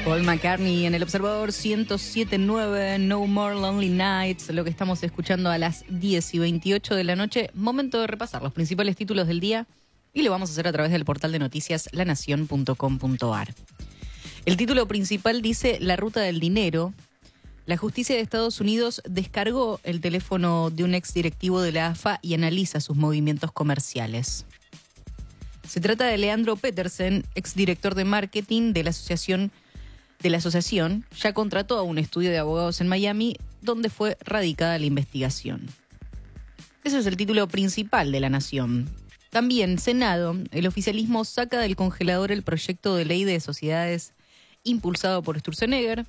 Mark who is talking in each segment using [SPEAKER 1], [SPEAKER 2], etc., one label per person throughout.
[SPEAKER 1] Paul McCartney en El Observador 107.9, No More Lonely Nights, lo que estamos escuchando a las 10:28 de la noche. Momento de repasar los principales títulos del día y lo vamos a hacer a través del portal de noticias lanacion.com.ar. El título principal dice La ruta del dinero. La justicia de Estados Unidos descargó el teléfono de un exdirectivo de la AFA y analiza sus movimientos comerciales. Se trata de Leandro Petersen, exdirector de marketing de la asociación, ya contrató a un estudio de abogados en Miami, donde fue radicada la investigación. Ese es el título principal de La Nación. También, Senado, el oficialismo saca del congelador el proyecto de ley de sociedades impulsado por Sturzenegger.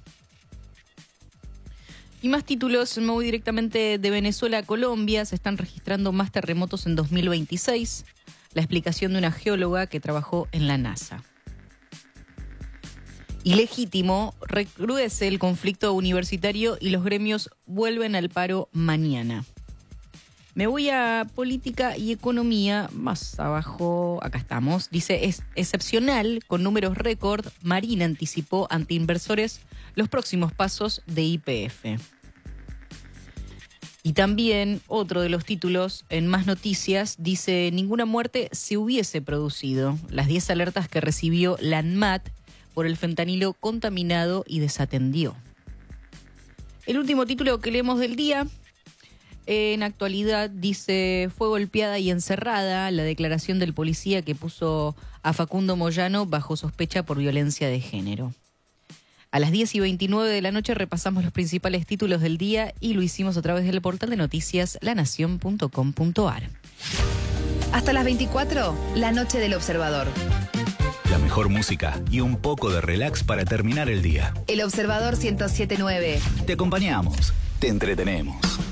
[SPEAKER 1] Y más títulos, me voy directamente de Venezuela a Colombia. Se están registrando más terremotos en 2026. La explicación de una geóloga que trabajó en la NASA. Ilegítimo, recrudece el conflicto universitario y los gremios vuelven al paro mañana. Me voy a política y economía, más abajo, acá estamos. Dice, es excepcional, con números récord, Marina anticipó ante inversores los próximos pasos de YPF. Y también otro de los títulos en Más Noticias dice, ninguna muerte se hubiese producido. Las 10 alertas que recibió la ANMAT por el fentanilo contaminado y desatendió. El último título que leemos del día, en actualidad, dice, fue golpeada y encerrada la declaración del policía que puso a Facundo Moyano bajo sospecha por violencia de género. A las 10:29 de la noche repasamos los principales títulos del día y lo hicimos a través del portal de noticias lanacion.com.ar.
[SPEAKER 2] Hasta las 24, la noche del Observador.
[SPEAKER 3] La mejor música y un poco de relax para terminar el día.
[SPEAKER 2] El Observador 107.9.
[SPEAKER 3] Te acompañamos, te entretenemos.